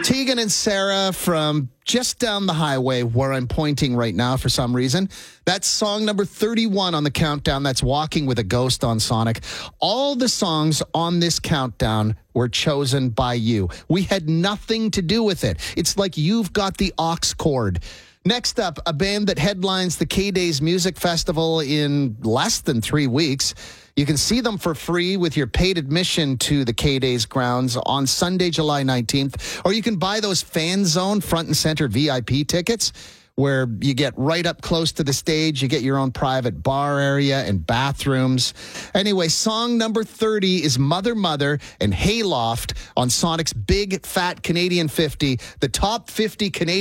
Tegan and Sarah from just down the highway where I'm pointing right now for some reason. That's song number 31 on the countdown. That's Walking with a Ghost on Sonic. All the songs on this countdown were chosen by you. We had nothing to do with it. It's like you've got the aux cord. Next up, a band that headlines the K-Days Music Festival in less than 3 weeks. You can see them for free with your paid admission to the K-Days grounds on Sunday, July 19th. Or you can buy those Fan Zone front and center VIP tickets where you get right up close to the stage. You get your own private bar area and bathrooms. Anyway, song number 30 is Mother Mother and Hayloft on Sonic's Big Fat Canadian 50, the top 50 Canadian